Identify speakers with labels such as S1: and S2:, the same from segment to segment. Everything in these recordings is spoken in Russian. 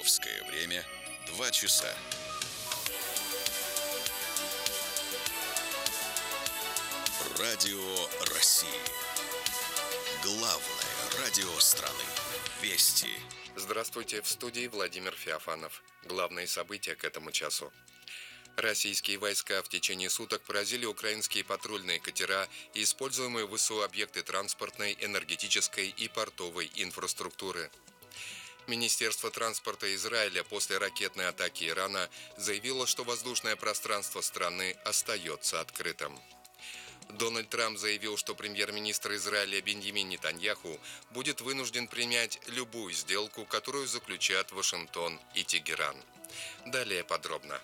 S1: Московское время 2 часа. Радио России. Главное радио страны. Вести.
S2: Здравствуйте, в студии Владимир Феофанов. Главные события к этому часу. Российские войска в течение суток поразили украинские патрульные катера и используемые в ВСУ объекты транспортной, энергетической и портовой инфраструктуры. Министерство транспорта Израиля после ракетной атаки Ирана заявило, что воздушное пространство страны остается открытым. Дональд Трамп заявил, что премьер-министр Израиля Беньямин Нетаньяху будет вынужден принять любую сделку, которую заключат Вашингтон и Тегеран. Далее подробно.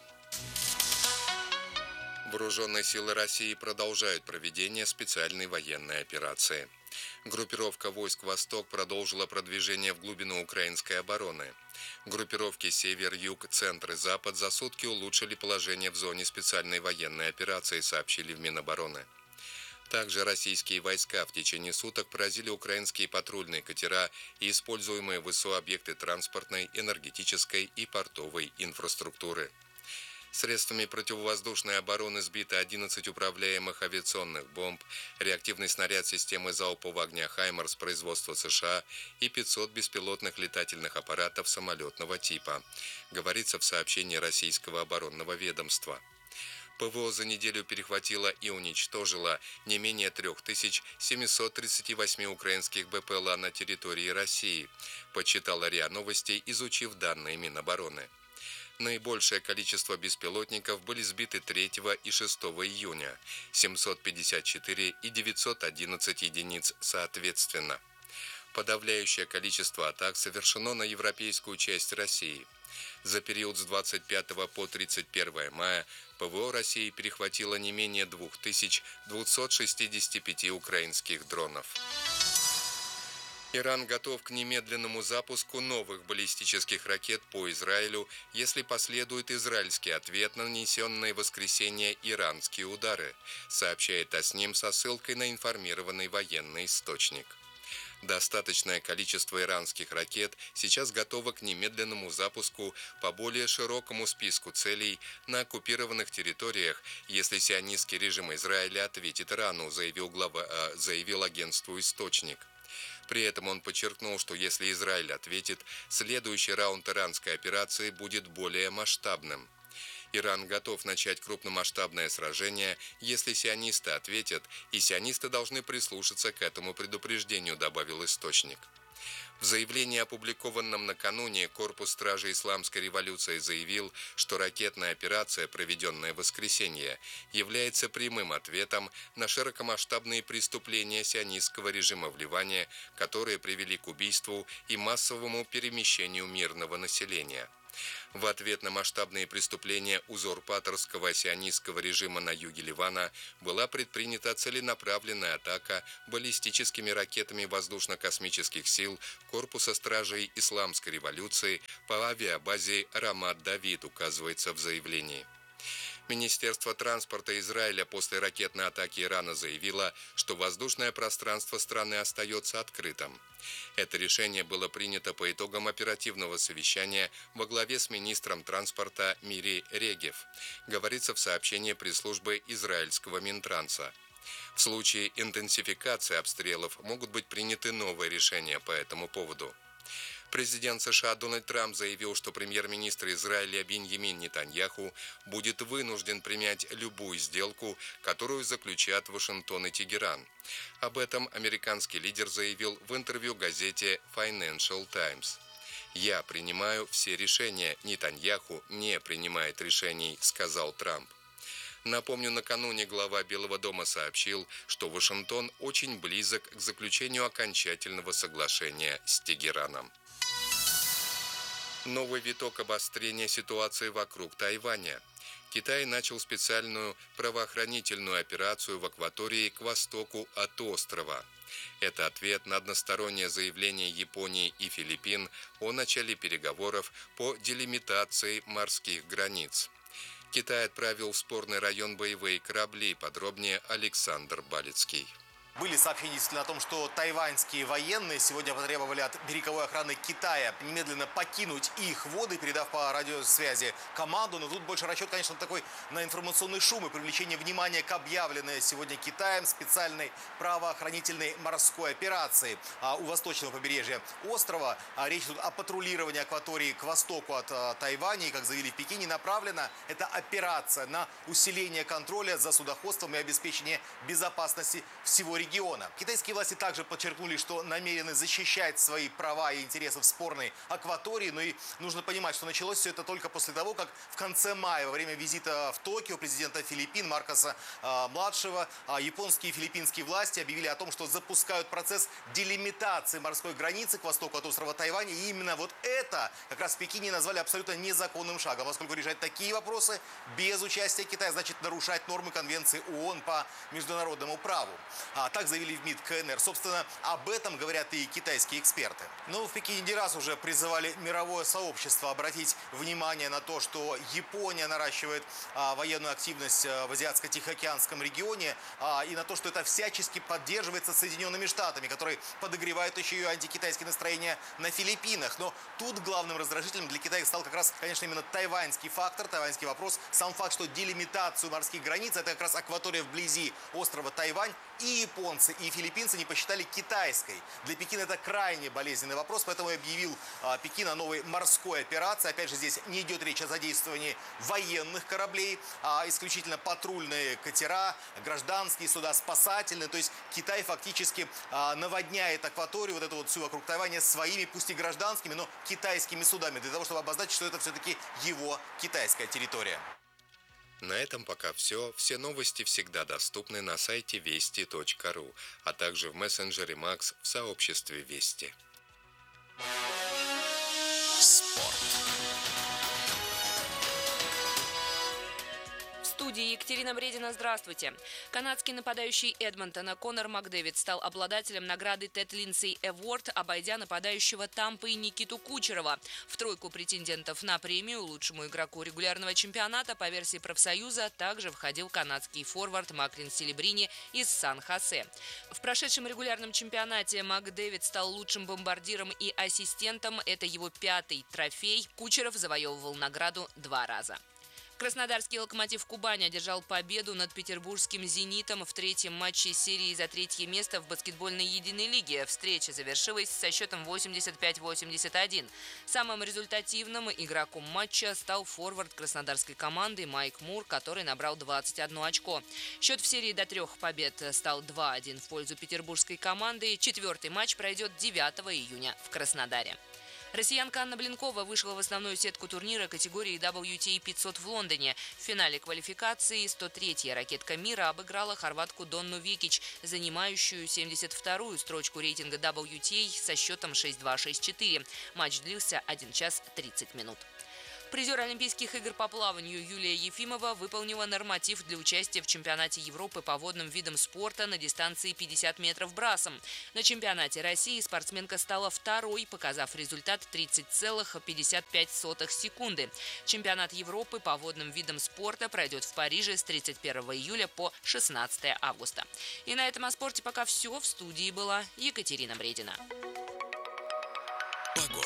S2: Вооруженные силы России продолжают проведение специальной военной операции. Группировка войск «Восток» продолжила продвижение в глубину украинской обороны. Группировки «Север», «Юг», «Центр» и «Запад» за сутки улучшили положение в зоне специальной военной операции, сообщили в Минобороны. Также российские войска в течение суток поразили украинские патрульные катера и используемые в ВСУ объекты транспортной, энергетической и портовой инфраструктуры. Средствами противовоздушной обороны сбито 11 управляемых авиационных бомб, реактивный снаряд системы залпового огня «Хаймарс» производства США и 500 беспилотных летательных аппаратов самолетного типа, говорится в сообщении российского оборонного ведомства. ПВО за неделю перехватило и уничтожило не менее 3738 украинских БПЛА на территории России, подсчитала РИА Новости, изучив данные Минобороны. Наибольшее количество беспилотников были сбиты 3 и 6 июня, 754 и 911 единиц соответственно. Подавляющее количество атак совершено на европейскую часть России. За период с 25 по 31 мая ПВО России перехватило не менее 2265 украинских дронов. Иран готов к немедленному запуску новых баллистических ракет по Израилю, если последует израильский ответ на нанесенные в воскресенье иранские удары, сообщает ТАСНИМ со ссылкой на информированный военный источник. Достаточное количество иранских ракет сейчас готово к немедленному запуску по более широкому списку целей на оккупированных территориях, если сионистский режим Израиля ответит Ирану, заявил агентству источник. При этом он подчеркнул, что если Израиль ответит, следующий раунд иранской операции будет более масштабным. Иран готов начать крупномасштабное сражение, если сионисты ответят, и сионисты должны прислушаться к этому предупреждению, добавил источник. В заявлении, опубликованном накануне, Корпус стражей Исламской революции заявил, что ракетная операция, проведенная в воскресенье, является прямым ответом на широкомасштабные преступления сионистского режима в Ливане, которые привели к убийству и массовому перемещению мирного населения. В ответ на масштабные преступления узурпаторского сионистского режима на юге Ливана была предпринята целенаправленная атака баллистическими ракетами воздушно-космических сил Корпуса стражей Исламской революции по авиабазе Рамат-Давид, указывается в заявлении. Министерство транспорта Израиля после ракетной атаки Ирана заявило, что воздушное пространство страны остается открытым. Это решение было принято по итогам оперативного совещания во главе с министром транспорта Мири Регев, говорится в сообщении пресс-службы израильского Минтранса. В случае интенсификации обстрелов могут быть приняты новые решения по этому поводу. Президент США Дональд Трамп заявил, что премьер-министр Израиля Беньямин Нетаньяху будет вынужден принять любую сделку, которую заключат Вашингтон и Тегеран. Об этом американский лидер заявил в интервью газете Financial Times. «Я принимаю все решения, Нетаньяху не принимает решений», — сказал Трамп. Напомню, накануне глава Белого дома сообщил, что Вашингтон очень близок к заключению окончательного соглашения с Тегераном. Новый виток обострения ситуации вокруг Тайваня. Китай начал специальную правоохранительную операцию в акватории к востоку от острова. Это ответ на одностороннее заявление Японии и Филиппин о начале переговоров по делимитации морских границ. Китай отправил в спорный район боевые корабли, подробнее Александр Балицкий.
S3: Были сообщения действительно о том, что тайваньские военные сегодня потребовали от береговой охраны Китая немедленно покинуть их воды, передав по радиосвязи команду. Но тут больше расчет, конечно, такой на информационный шум и привлечение внимания к объявленной сегодня Китаем специальной правоохранительной морской операции у восточного побережья острова. Речь идет о патрулировании акватории к востоку от Тайваня. И, как заявили в Пекине, направлена эта операция на усиление контроля за судоходством и обеспечение безопасности всего региона. Китайские власти также подчеркнули, что намерены защищать свои права и интересы в спорной акватории. Но и нужно понимать, что началось все это только после того, как в конце мая, во время визита в Токио президента Филиппин Маркоса младшего, японские и филиппинские власти объявили о том, что запускают процесс делимитации морской границы к востоку от острова Тайвань. И именно вот это как раз в Пекине назвали абсолютно незаконным шагом. Поскольку решать такие вопросы без участия Китая значит нарушать нормы Конвенции ООН по международному праву. Так заявили в МИД КНР. Собственно, об этом говорят и китайские эксперты. Но в Пекине не раз уже призывали мировое сообщество обратить внимание на то, что Япония наращивает военную активность в Азиатско-Тихоокеанском регионе, и на то, что это всячески поддерживается Соединенными Штатами, которые подогревают еще и антикитайские настроения на Филиппинах. Но тут главным раздражителем для Китая стал как раз, конечно, именно тайваньский фактор, тайваньский вопрос. Сам факт, что делимитацию морских границ, это как раз акватория вблизи острова Тайвань, и японцы, и филиппинцы не посчитали китайской. Для Пекина это крайне болезненный вопрос, поэтому и объявил Пекин о новой морской операции. Опять же, здесь не идет речь о задействовании военных кораблей, а исключительно патрульные катера, гражданские суда, спасательные. То есть Китай фактически наводняет акваторию, вот эту вот всю вокруг Тайваня, своими, пусть и гражданскими, но китайскими судами, для того, чтобы обозначить, что это все-таки его китайская территория.
S2: На этом пока все. Все новости всегда доступны на сайте вести.ру, а также в мессенджере Макс в сообществе Вести.
S1: Спорт.
S4: В студии Екатерина Бредина, здравствуйте. Канадский нападающий Эдмонтона Конор Макдэвид стал обладателем награды Тед Линдсей Эворд, обойдя нападающего Тампы Никиту Кучерова. В тройку претендентов на премию лучшему игроку регулярного чемпионата по версии профсоюза также входил канадский форвард Макрин Селебрини из Сан-Хосе. В прошедшем регулярном чемпионате Макдэвид стал лучшим бомбардиром и ассистентом. Это его 5-й трофей. Кучеров завоевывал награду 2 раза. Краснодарский «Локомотив Кубань» одержал победу над петербургским «Зенитом» в 3-м матче серии за 3-е место в баскетбольной единой лиге. Встреча завершилась со счетом 85-81. Самым результативным игроком матча стал форвард краснодарской команды Майк Мур, который набрал 21 очко. Счет в серии до 3 побед стал 2-1 в пользу петербургской команды. 4-й матч пройдет 9 июня в Краснодаре. Россиянка Анна Блинкова вышла в основную сетку турнира категории WTA 500 в Лондоне. В финале квалификации 103-я ракетка мира обыграла хорватку Донну Викич, занимающую 72-ю строчку рейтинга WTA со счетом 6-2-6-4. Матч длился 1 час 30 минут. Призер Олимпийских игр по плаванию Юлия Ефимова выполнила норматив для участия в чемпионате Европы по водным видам спорта на дистанции 50 метров брасом. На чемпионате России спортсменка стала второй, показав результат 30,55 секунды. Чемпионат Европы по водным видам спорта пройдет в Париже с 31 июля по 16 августа. И на этом о спорте пока все. В студии была Екатерина Бредина.
S1: Погода.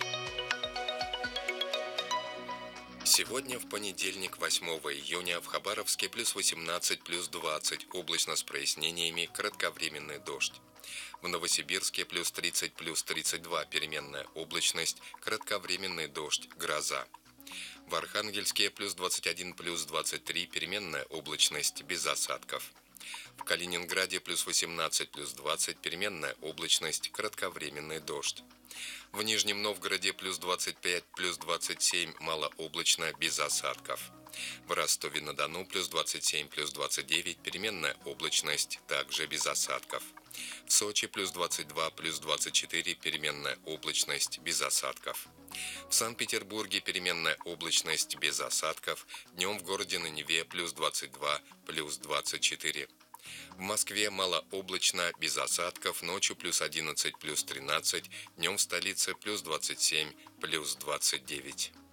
S2: Сегодня, в понедельник, 8 июня, в Хабаровске плюс 18, плюс 20, облачно с прояснениями, кратковременный дождь. В Новосибирске плюс 30, плюс 32, переменная облачность, кратковременный дождь, гроза. В Архангельске плюс 21, плюс 23, переменная облачность, без осадков. В Калининграде плюс 18, плюс 20, переменная облачность, кратковременный дождь. В Нижнем Новгороде плюс 25, плюс 27, малооблачно, без осадков. В Ростове-на-Дону плюс 27, плюс 29, переменная облачность, также без осадков. В Сочи плюс 22, плюс 24, переменная облачность, без осадков. В Санкт-Петербурге переменная облачность, без осадков. Днем в городе на Неве плюс 22, плюс 24. В Москве малооблачно, без осадков, ночью плюс 11, плюс 13, днем в столице плюс 27, плюс 29.